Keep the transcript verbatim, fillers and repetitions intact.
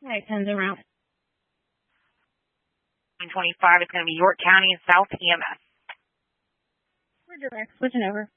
All right, tens en route. twenty-five is going to be York County and South E M S. We're direct. Switching over.